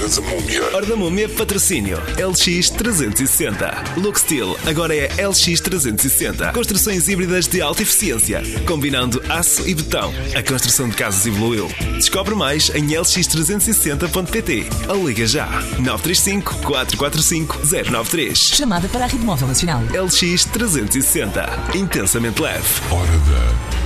Hora da Múmia. Hora da Múmia, patrocínio LX360. Look Steel agora é LX360. Construções híbridas de alta eficiência, combinando aço e betão. A construção de casas evoluiu. Descobre mais em lx360.pt ou liga já 935 445 093. Chamada para a Rede Móvel Nacional. LX360. Intensamente leve. Hora da